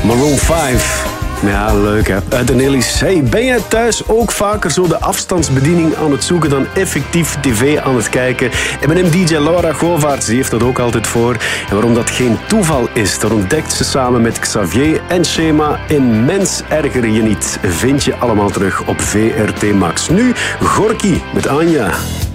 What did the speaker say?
Maroon 5. Ja, leuk hè. De Nelly's. Hey, ben jij thuis ook vaker zo de afstandsbediening aan het zoeken dan effectief tv aan het kijken? M&M-dj Laura Govaerts, die heeft dat ook altijd voor. En waarom dat geen toeval is, dat ontdekt ze samen met Xavier en Shema in Mens erger je niet. Vind je allemaal terug op VRT Max. Nu Gorky met Anja.